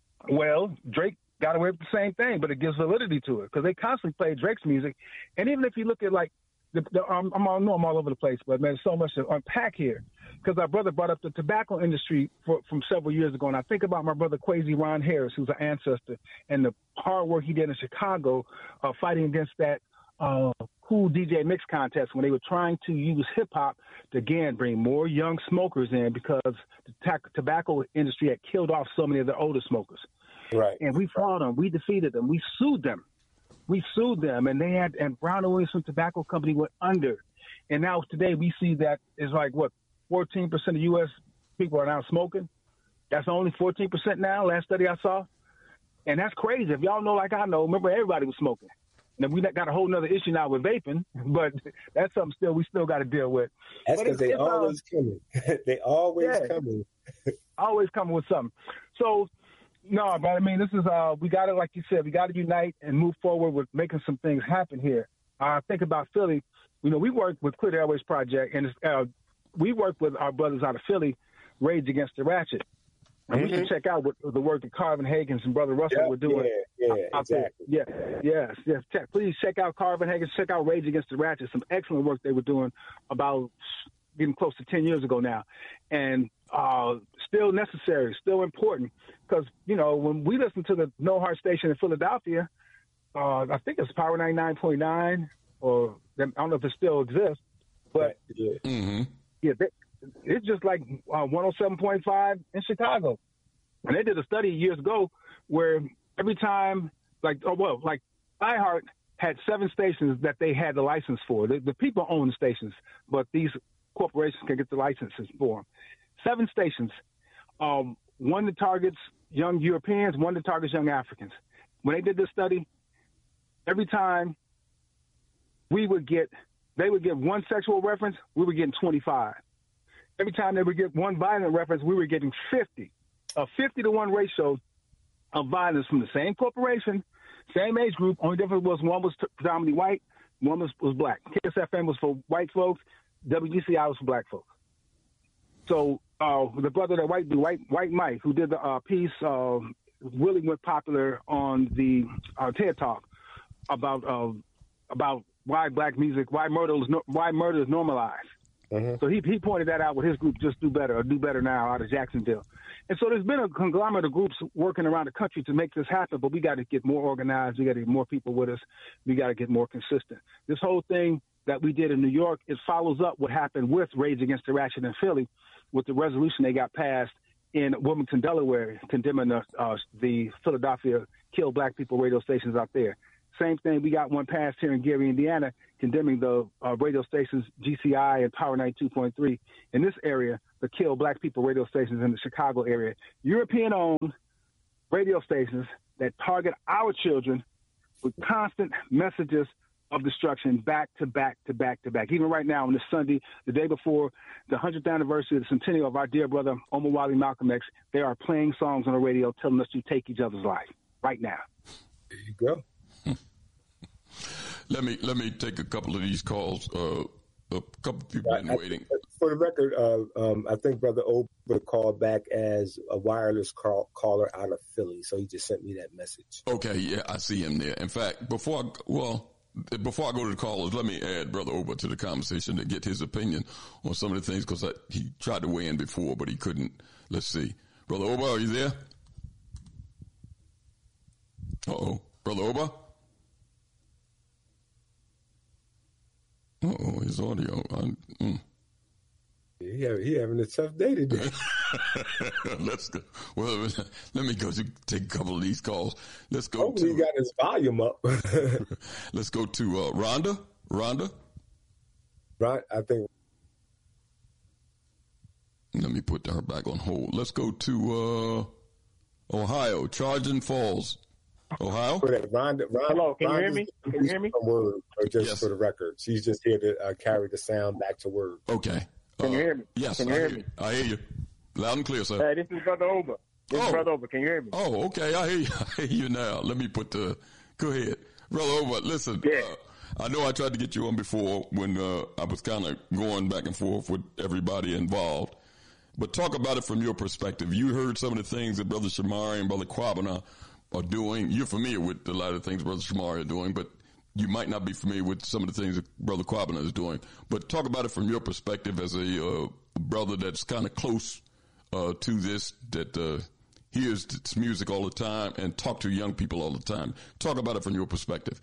Well, Drake got away with the same thing, but it gives validity to it because they constantly play Drake's music. And even if you look at, like, the, the, um, I'm, I know I'm all over the place, but, man, there's so much to unpack here because our brother brought up the tobacco industry for, from several years ago. And I think about my brother Kwesi Ron Harris, who's an ancestor, and the hard work he did in Chicago uh, fighting against that uh, cool D J mix contest when they were trying to use hip-hop to, again, bring more young smokers in because the t- tobacco industry had killed off so many of the older smokers. Right. And we fought them. We defeated them. We sued them. We sued them. And they had, and Brown and Williamson Tobacco Company went under. And now today we see that it's like, what, fourteen percent of U S people are now smoking? That's only fourteen percent now, last study I saw. And that's crazy. If y'all know like I know, remember everybody was smoking. And we got a whole nother issue now with vaping, but that's something still we still got to deal with. That's because they always uh, coming. they always yeah, coming. always coming with something. So, no, but I mean, this is, uh, we got to, like you said, we got to unite and move forward with making some things happen here. I uh, think about Philly. You know, we work with Clear the Airways Project, and it's, uh, we work with our brothers out of Philly, Rage Against the Ratchet. And mm-hmm. we can check out what, the work that Carvin Hagens and Brother Russell yep, were doing. Yeah, yeah, exactly. Yeah, yes, yes. Check, please check out Carvin Hagens. Check out Rage Against the Ratchet. Some excellent work they were doing about getting close to ten years ago now. And uh, still necessary, still important. Because, you know, when we listen to the No Heart station in Philadelphia, uh, I think it's Power ninety-nine point nine, or I don't know if it still exists. But, yeah, mm-hmm. yeah they, it's just like uh, one oh seven point five in Chicago. And they did a study years ago where every time, like, oh, well, like iHeart had seven stations that they had the license for. The, the people own the stations, but these corporations can get the licenses for them. Seven stations, um, one that targets young Europeans, one that targets young Africans. When they did this study, every time we would get, they would get one sexual reference, we were getting twenty-five. Every time they would get one violent reference, we were getting fifty. A fifty to one ratio of violence from the same corporation, same age group. Only difference was one was predominantly white, one was, was black. K S F M was for white folks, W G C I was for black folks. So uh, the brother that white dude, white white Mike, who did the uh, piece, uh, really went popular on the uh, TED Talk about uh, about why black music, why murder is no, why murder is normalized. Mm-hmm. So he he pointed that out with his group, Just Do Better, or Do Better Now, out of Jacksonville. And so there's been a conglomerate of groups working around the country to make this happen, but we got to get more organized. We got to get more people with us. We got to get more consistent. This whole thing that we did in New York, it follows up what happened with Rage Against the Ratchet in Philly with the resolution they got passed in Wilmington, Delaware, condemning the, uh, the Philadelphia Kill Black People radio stations out there. Same thing, we got one passed here in Gary, Indiana, condemning the uh, radio stations G C I and Power ninety-two point three in this area to kill black people radio stations in the Chicago area. European-owned radio stations that target our children with constant messages of destruction back to back to back to back. Even right now, on this Sunday, the day before the one hundredth anniversary of the centennial of our dear brother Omar Wally Malcolm X, they are playing songs on the radio telling us to take each other's life right now. There you go. Let me let me take a couple of these calls. Uh, a couple of people been waiting. For the record, uh, um, I think Brother Ober called back as a wireless call, caller out of Philly, so he just sent me that message. Okay, yeah, I see him there. In fact, before I, well, before I go to the callers, let me add Brother Ober to the conversation to get his opinion on some of the things, because he tried to weigh in before, but he couldn't. Let's see. Brother Ober, are you there? Uh-oh. Brother Ober? Uh-oh, his audio. I, mm. He, have, he having a tough day today. Let's go. Well, let me go to take a couple of these calls. Let's go Hopefully to. he got his volume up. Let's go to uh, Rhonda. Rhonda? Right, I think. Let me put her back on hold. Let's go to uh, Ohio, Trojan Falls. Ohio? Rhonda, Rhonda, Hello, can Rhonda's you hear me? Can you hear me? Word, or just Yes. for the record. She's just here to uh, carry the sound back to Word. Okay. Can uh, you hear me? Yes, Can you I hear hear me? I hear you. Loud and clear, sir. Hey, this is Brother Ober. This Oh. is Brother Ober. Can you hear me? Oh, okay. I hear you. I hear you now. Let me put the. Go ahead, Brother Ober. Listen, Yeah. uh, I know I tried to get you on before when uh, I was kind of going back and forth with everybody involved. But talk about it from your perspective. You heard some of the things that Brother Shamari and Brother Kwabena are doing. You're familiar with a lot of things Brother Shamari are doing, but you might not be familiar with some of the things that Brother Kwabena is doing. But talk about it from your perspective as a uh, brother that's kind of close uh, to this, that uh, hears this music all the time and talk to young people all the time. Talk about it from your perspective.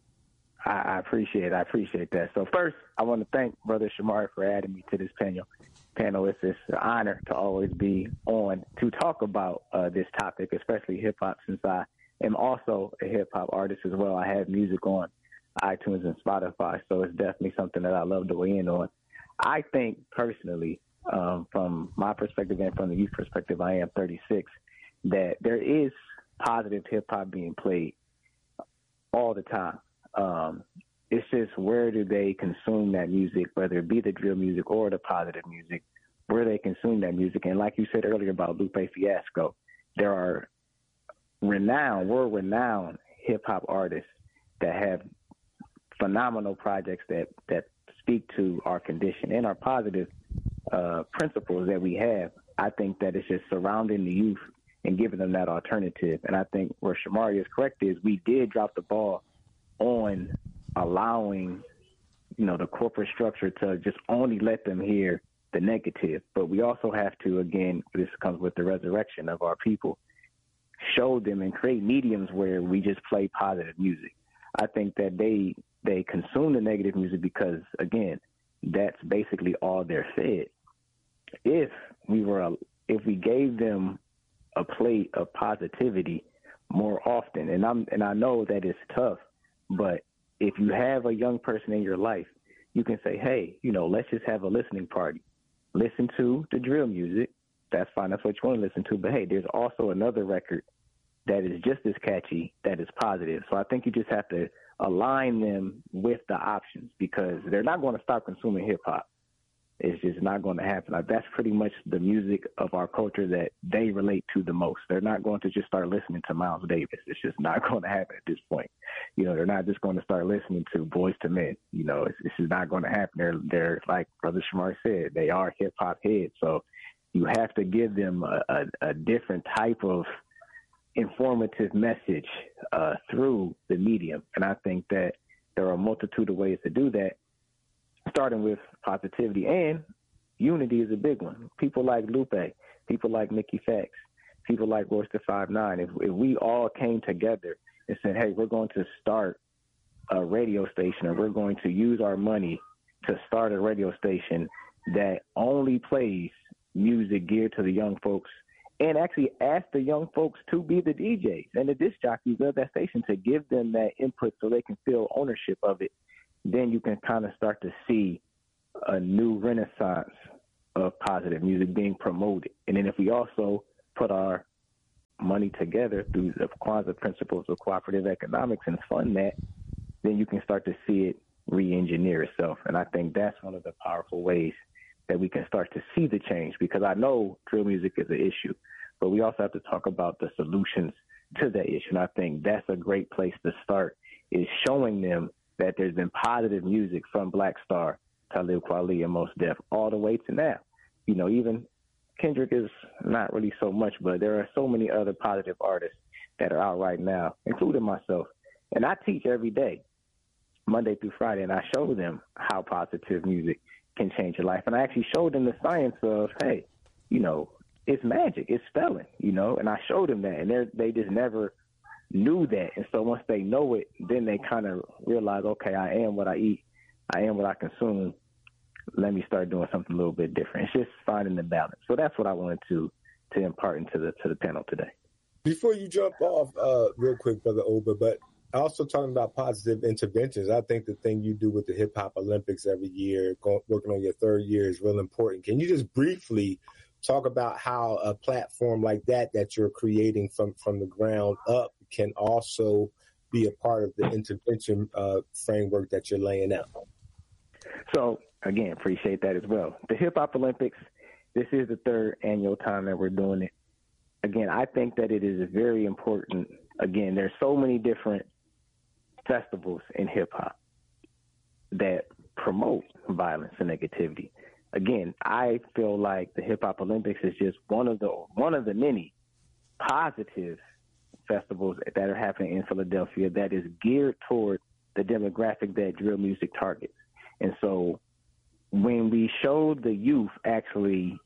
I, I appreciate it. I appreciate that. So first, I want to thank Brother Shamari for adding me to this panel. Panel, it's just an honor to always be on to talk about uh, this topic, especially hip hop, since I am also a hip hop artist as well. I have music on iTunes and Spotify, so it's definitely something that I love to weigh in on. I think personally, um, from my perspective and from the youth perspective, I am thirty-six, that there is positive hip hop being played all the time. Um, it's just where do they consume that music, whether it be the drill music or the positive music, where they consume that music. And like you said earlier about Lupe Fiasco, there are renowned, world-renowned hip-hop artists that have phenomenal projects that, that speak to our condition and our positive uh, principles that we have. I think that it's just surrounding the youth and giving them that alternative. And I think where Shamari is correct is we did drop the ball on allowing, you know, the corporate structure to just only let them hear the negative. But we also have to, again, this comes with the resurrection of our people, show them and create mediums where we just play positive music. I think that they they consume the negative music because, again, that's basically all they're fed. If we were, if we gave them a plate of positivity more often, and I'm and I know that it's tough, but if you have a young person in your life, you can say, hey, you know, let's just have a listening party. Listen to the drill music. That's fine. That's what you want to listen to. But, hey, there's also another record that is just as catchy, that is positive. So I think you just have to align them with the options because they're not going to stop consuming hip-hop. It's just not going to happen. Like, that's pretty much the music of our culture that they relate to the most. They're not going to just start listening to Miles Davis. It's just not going to happen at this point. You know, they're not just going to start listening to Boyz two Men. You know, it's, it's just not going to happen. They're, they're like Brother Shamar said, they are hip-hop heads. So you have to give them a, a, a different type of informative message uh, through the medium. And I think that there are a multitude of ways to do that, starting with positivity, and unity is a big one. People like Lupe, people like Mickey Fax, people like Royce the five nine. If, if we all came together and said, hey, we're going to start a radio station, or we're going to use our money to start a radio station that only plays music geared to the young folks and actually ask the young folks to be the D Js and the disc jockeys of that station, to give them that input so they can feel ownership of it. Then you can kind of start to see a new renaissance of positive music being promoted. And then if we also put our money together through the Kwanzaa principles of cooperative economics and fund that, then you can start to see it re-engineer itself. And I think that's one of the powerful ways that we can start to see the change, because I know drill music is an issue, but we also have to talk about the solutions to that issue. And I think that's a great place to start, is showing them that there's been positive music from Black Star, Talib Kweli, and Mos Def, all the way to now. You know, even Kendrick is not really so much, but there are so many other positive artists that are out right now, including myself. And I teach every day, Monday through Friday, and I show them how positive music can change your life. And I actually showed them the science of, hey, you know, it's magic, it's spelling, you know, and I showed them that, and they they just never knew that. And so once they know it, then they kind of realize, okay, I am what I eat, I am what I consume. Let me start doing something a little bit different. It's just finding the balance. So that's what I wanted to to impart into the to the panel today. Before you jump off, uh, real quick, Brother Oba, but also talking about positive interventions, I think the thing you do with the Hip Hop Olympics every year, going, working on your third year, is real important. Can you just briefly talk about how a platform like that that you're creating from, from the ground up can also be a part of the intervention uh, framework that you're laying out? So, again, appreciate that as well. The Hip Hop Olympics, this is the third annual time that we're doing it. Again, I think that it is very important. Again, there's so many different festivals in hip hop that promote violence and negativity. Again, I feel like the Hip Hop Olympics is just one of the one of the many positive festivals that are happening in Philadelphia that is geared toward the demographic that drill music targets. And so when we showed the youth actually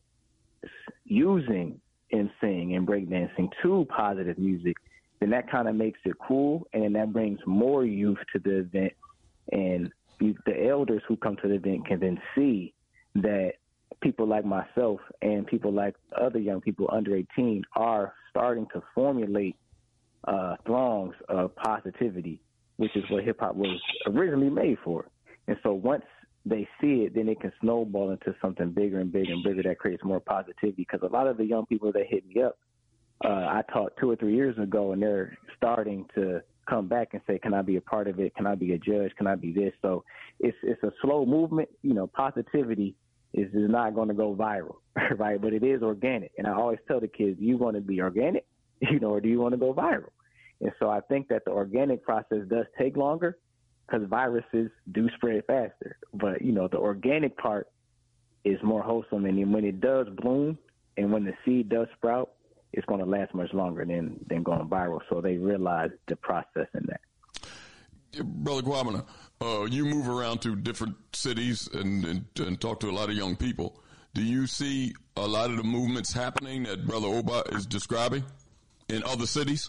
using emceeing and breakdancing to positive music, then that kind of makes it cool, and then that brings more youth to the event. And the elders who come to the event can then see that people like myself and people like other young people under eighteen are starting to formulate uh, throngs of positivity, which is what hip-hop was originally made for. And so once they see it, then it can snowball into something bigger and bigger and bigger that creates more positivity. Because a lot of the young people that hit me up, uh, I taught two or three years ago, and they're starting to come back and say, can I be a part of it? Can I be a judge? Can I be this? So it's it's a slow movement. You know, positivity is, is not going to go viral, right? But it is organic. And I always tell the kids, you want to be organic, you know, or do you want to go viral? And so I think that the organic process does take longer, because viruses do spread faster. But, you know, the organic part is more wholesome. And when it does bloom and when the seed does sprout, it's going to last much longer than, than going viral. So they realize the process in that. Brother Kwabena, uh, you move around to different cities and, and, and talk to a lot of young people. Do you see a lot of the movements happening that Brother Oba is describing in other cities?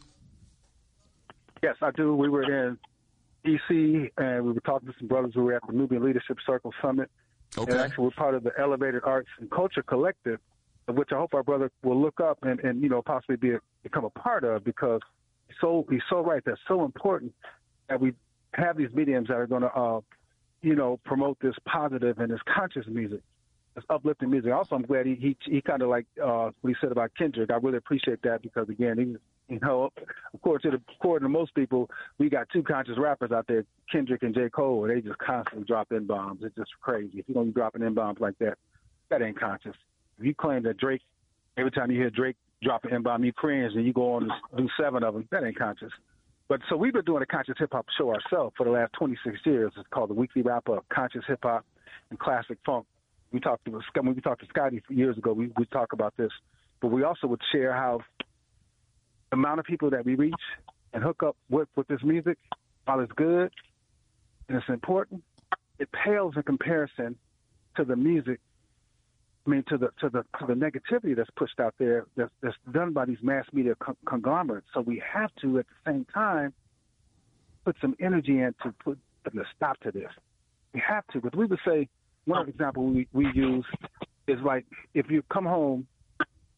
Yes, I do. We were in D C, and we were talking to some brothers who were at the Nubian Leadership Circle Summit. Okay. And actually we're part of the Elevated Arts and Culture Collective, of which I hope our brother will look up and, and you know, possibly be a, become a part of, because he's so, he's so right. That's so important that we have these mediums that are going to, uh, you know, promote this positive and this conscious music, this uplifting music. Also, I'm glad he he, he kind of like uh, what he said about Kendrick. I really appreciate that, because, again, he You know, according to, the, according to most people, we got two conscious rappers out there, Kendrick and J. Cole, and they just constantly drop N-bombs. It's just crazy. If you're going to be dropping N-bombs like that, that ain't conscious. If you claim that Drake, every time you hear Drake drop an N-bomb, you cringe, and you go on to do seven of them, that ain't conscious. But so we've been doing a conscious hip-hop show ourselves for the last twenty-six years. It's called the Weekly Wrap-Up, Conscious Hip-Hop and Classic Funk. We talked to, when we talked to Scotty years ago, we, we talk about this. But we also would share how the amount of people that we reach and hook up with, with this music, while it's good and it's important, it pales in comparison to the music. I mean, to the to the to the negativity that's pushed out there, that's, that's done by these mass media con- conglomerates. So we have to, at the same time, put some energy in to put a stop to this. We have to, because we would say, one example we, we use is like, if you come home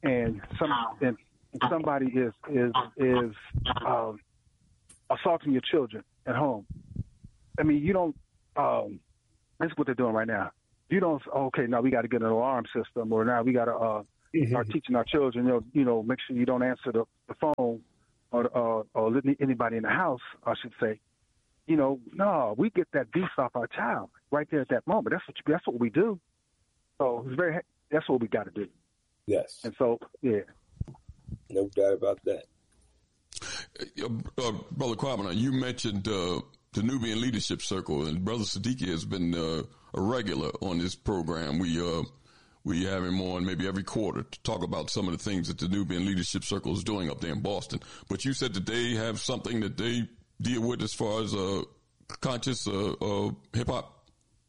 and some and somebody is is is um, assaulting your children at home. I mean, you don't. Um, this is what they're doing right now. You don't. Okay, now we got to get an alarm system, or now we got to uh, mm-hmm. start teaching our children. You know, you know, make sure you don't answer the, the phone, or uh, or let anybody in the house, I should say. You know, no, we get that beast off our child right there at that moment. That's what you, that's what we do. So it's very. That's what we got to do. Yes. And so, yeah. No doubt about that. Uh, uh, Brother Kwabena, you mentioned uh, the Nubian Leadership Circle, and Brother Siddiqui has been uh, a regular on this program. We uh, we have him on maybe every quarter to talk about some of the things that the Nubian Leadership Circle is doing up there in Boston. But you said that they have something that they deal with as far as uh, conscious uh, uh, hip-hop?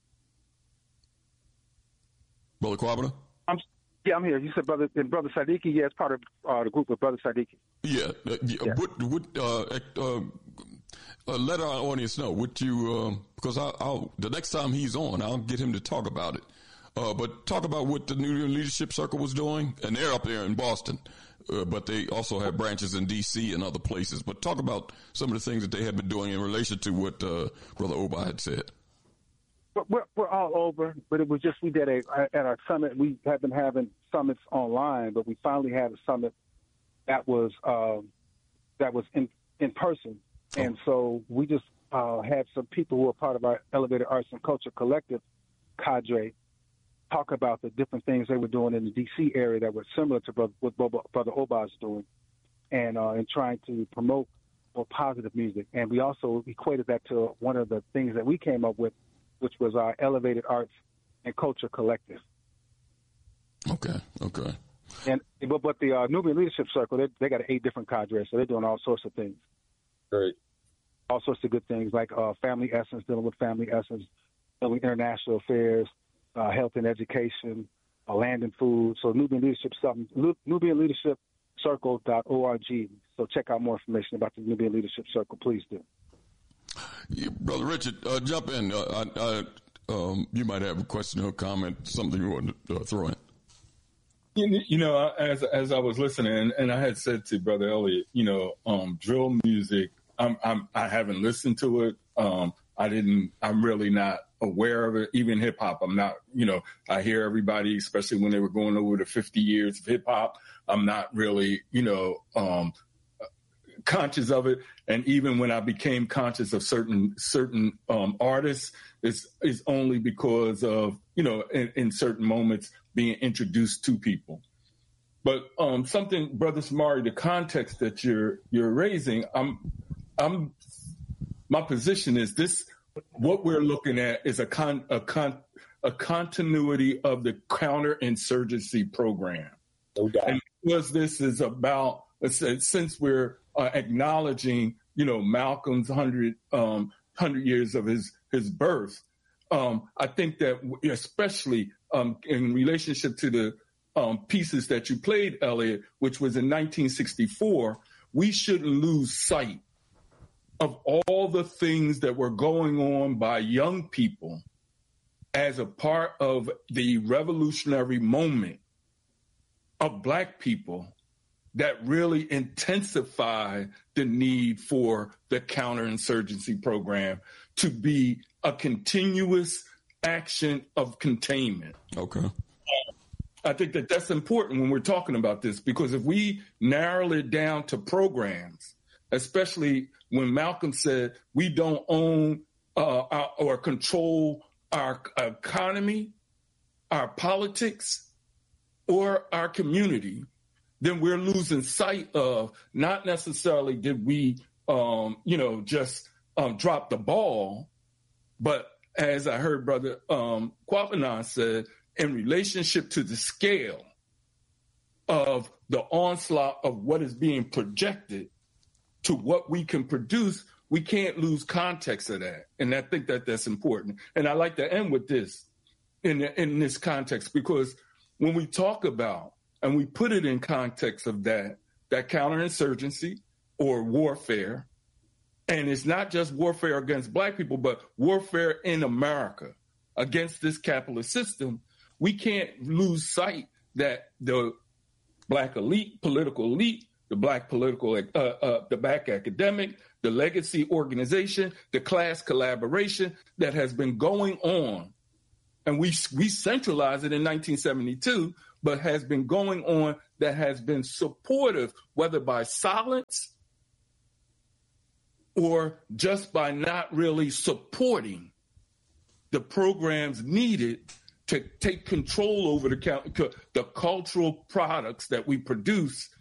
Brother Kwabena? I'm, yeah, I'm here. You said Brother and Brother Siddiqui. Yeah, it's part of uh, the group of Brother Siddiqui. Yeah. Uh, yeah. yeah. What, what, uh, uh, uh, let our audience know what you, uh, because I'll, I'll, the next time he's on, I'll get him to talk about it. Uh, but talk about what the Nubian Leadership Circle was doing, and they're up there in Boston. Uh, but they also have branches in D C and other places. But talk about some of the things that they have been doing in relation to what uh, Brother Oba had said. We're, we're all over, but it was just we did a at our summit. We had been having summits online, but we finally had a summit that was um, that was in in person, oh. and so we just uh, had some people who are part of our Elevated Arts and Culture Collective cadre talk about the different things they were doing in the D C area that were similar to Brother, what Brother Oba is doing, and uh, and trying to promote more positive music. And we also equated that to one of the things that we came up with, which was our Elevated Arts and Culture Collective. Okay, okay. And but but the uh, Nubian Leadership Circle, they they got eight different cadres, so they're doing all sorts of things. Great. All sorts of good things like uh, family essence, dealing with family essence, dealing with international affairs, uh, health and education, uh, land and food. So Nubian Leadership something Nubian Leadership Circle dot org. So check out more information about the Nubian Leadership Circle, please do. Yeah, Brother Richard, uh, jump in. Uh, I, I, um, you might have a question or comment, something you want to uh, throw in. You, you know, as as I was listening, and I had said to Brother Elliott, you know, um, drill music, I'm, I'm, I haven't listened to it. Um, I didn't, I'm really not aware of it. Even hip hop, I'm not, you know, I hear everybody, especially when they were going over the fifty years of hip hop, I'm not really, you know, um, conscious of it. And even when I became conscious of certain certain um, artists, it's, it's only because of, you know, in, in certain moments being introduced to people. But um, something, Brother Samari, the context that you're you're raising, I'm I'm my position is this: what we're looking at is a con a con a continuity of the counterinsurgency program. No doubt. And because this is about, since we're uh, acknowledging, you know, Malcolm's hundred um, hundred years of his his birth, um, I think that especially um, in relationship to the um, pieces that you played, Elliot, which was in nineteen sixty-four, we shouldn't lose sight of all the things that were going on by young people as a part of the revolutionary moment of Black people that really intensify the need for the counterinsurgency program to be a continuous action of containment. Okay. I think that that's important when we're talking about this, because if we narrow it down to programs, especially when Malcolm said we don't own uh, our, or control our economy, our politics, or our community, then we're losing sight of not necessarily did we, um, you know, just um, drop the ball, but as I heard Brother um, Kwabena said, in relationship to the scale of the onslaught of what is being projected to what we can produce, we can't lose context of that. And I think that that's important. And I like to end with this in, in this context, because when we talk about and we put it in context of that, that counterinsurgency or warfare, and it's not just warfare against Black people, but warfare in America against this capitalist system, we can't lose sight that the black elite, political elite, the black political, uh, uh, the black academic, the legacy organization, the class collaboration that has been going on. And we, we centralized it in nineteen seventy-two, but has been going on that has been supportive, whether by silence or just by not really supporting the programs needed to take control over the, the cultural products that we produce